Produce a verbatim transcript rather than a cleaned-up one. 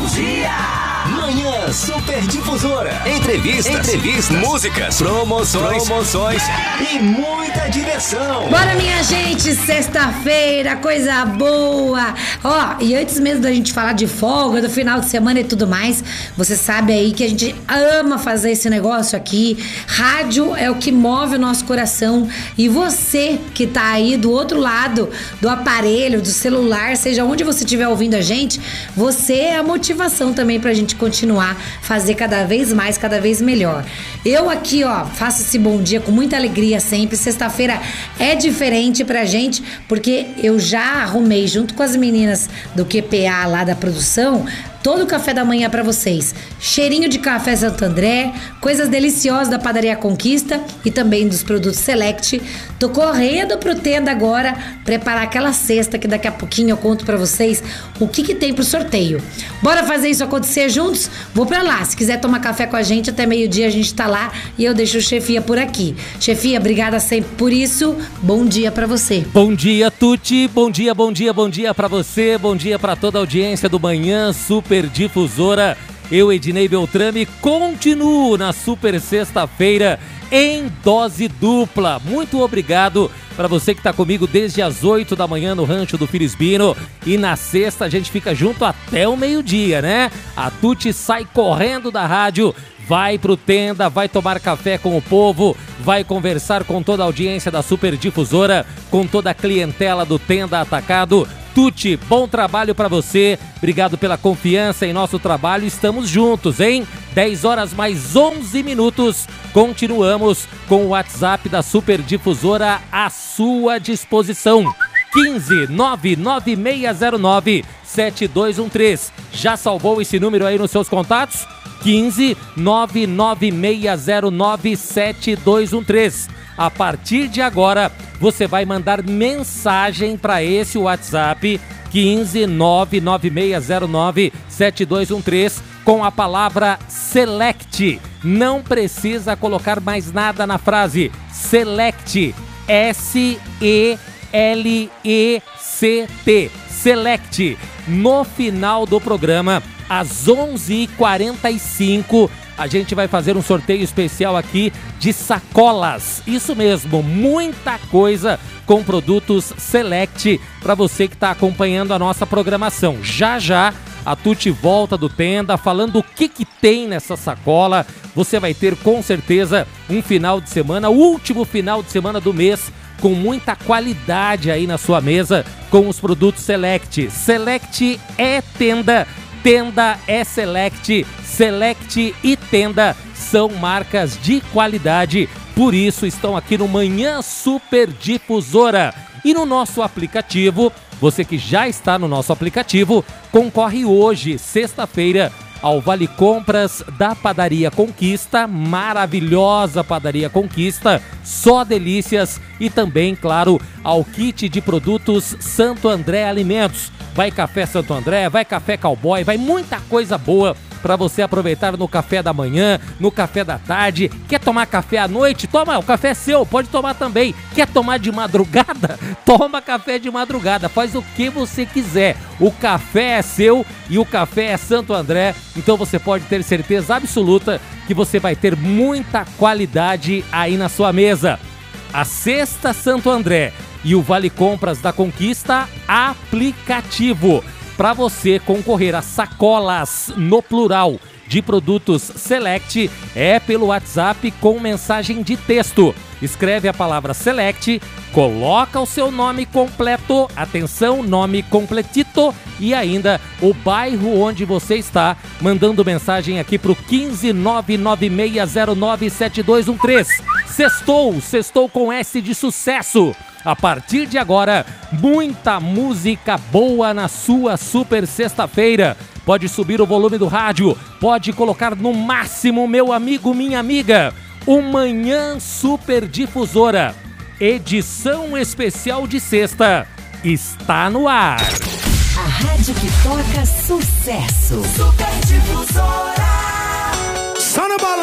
dia! Manhã Super Difusora. Entrevistas, Entrevistas, músicas, promoções, promoções e muita diversão. Bora, minha gente, sexta-feira, coisa boa. Ó, e antes mesmo da gente falar de folga, do final de semana e tudo mais, você sabe aí que a gente ama fazer esse negócio aqui. Rádio é o que move o nosso coração. E você que tá aí do outro lado do aparelho, do celular, seja onde você estiver ouvindo a gente, você é a motivação também pra gente continuar, fazer cada vez mais, cada vez melhor. Eu aqui, ó, faço esse bom dia com muita alegria sempre. Sexta-feira é diferente pra gente, porque eu já arrumei junto com as meninas do Q P A lá da produção todo o café da manhã pra vocês. Cheirinho de café Santo André, coisas deliciosas da Padaria Conquista e também dos produtos Select. Tô correndo pro Tenda agora preparar aquela cesta que daqui a pouquinho eu conto pra vocês o que que tem pro sorteio. Bora fazer isso acontecer juntos? Vou pra lá. Se quiser tomar café com a gente, até meio-dia a gente tá lá e eu deixo o Chefia por aqui. Chefia, obrigada sempre por isso. Bom dia pra você. Bom dia, Tuti. Bom dia, bom dia, bom dia pra você. Bom dia pra toda a audiência do Manhã Super Difusora. Eu, Ednei Beltrame, continuo na Super Sexta-feira em dose dupla. Muito obrigado para você que está comigo desde as oito da manhã no Rancho do Filisbino. E na sexta a gente fica junto até o meio-dia, né? A Tuti sai correndo da rádio, vai pro Tenda, vai tomar café com o povo, vai conversar com toda a audiência da Super Difusora, com toda a clientela do Tenda Atacado. Tuti, bom trabalho pra você, obrigado pela confiança em nosso trabalho, estamos juntos, hein? dez horas mais onze minutos, continuamos com o WhatsApp da Super Difusora à sua disposição. quinze nove nove seis zero nove sete dois um três. Já salvou esse número aí nos seus contatos? quinze nove nove seis zero nove sete dois um três. A partir de agora, você vai mandar mensagem para esse WhatsApp quinze nove nove seis zero nove sete dois um três com a palavra Select. Não precisa colocar mais nada na frase. Select. S E L E C T. Select. No final do programa, às onze e quarenta e cinco, a gente vai fazer um sorteio especial aqui de sacolas. Isso mesmo, muita coisa com produtos Select para você que está acompanhando a nossa programação. Já já a Tuti volta do Tenda falando o que que tem nessa sacola. Você vai ter com certeza um final de semana, o último final de semana do mês, com muita qualidade aí na sua mesa com os produtos Select. Select é Tenda. Tenda é Select, Select e Tenda são marcas de qualidade, por isso estão aqui no Manhã Super Difusora. E no nosso aplicativo, você que já está no nosso aplicativo, concorre hoje, sexta-feira, ao Vale Compras da Padaria Conquista, maravilhosa Padaria Conquista, só delícias, e também, claro, ao kit de produtos Santo André Alimentos. Vai café Santo André, vai café Cowboy, vai muita coisa boa para você aproveitar no café da manhã, no café da tarde. Quer tomar café à noite? Toma, o café é seu, pode tomar também. Quer tomar de madrugada? Toma café de madrugada, faz o que você quiser. O café é seu e o café é Santo André, então você pode ter certeza absoluta que você vai ter muita qualidade aí na sua mesa. A Sexta Santo André e o Vale Compras da Conquista aplicativo. Para você concorrer a sacolas no plural de produtos Select, é pelo WhatsApp com mensagem de texto. Escreve a palavra Select, coloca o seu nome completo, atenção, nome completito, e ainda o bairro onde você está, mandando mensagem aqui para o quinze nove nove seis zero nove sete dois um três. Sextou, sextou com S de sucesso. A partir de agora, muita música boa na sua Super Sexta-feira. Pode subir o volume do rádio, pode colocar no máximo, meu amigo, minha amiga. O Manhã Super Difusora, edição especial de sexta, está no ar. A rádio que toca sucesso. Super Difusora.